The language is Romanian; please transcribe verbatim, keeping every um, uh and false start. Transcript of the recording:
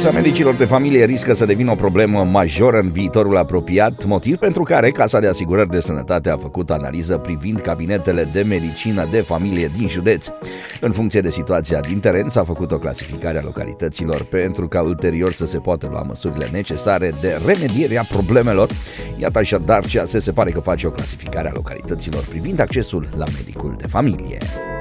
Lipsa medicilor de familie riscă să devină o problemă majoră în viitorul apropiat, motiv pentru care Casa de Asigurări de Sănătate a făcut analiză privind cabinetele de medicină de familie din județ. În funcție de situația din teren s-a făcut o clasificare a localităților pentru ca ulterior să se poată lua măsurile necesare de remediere a problemelor. Iată așadar ce se pare că face o clasificare a localităților privind accesul la medicul de familie.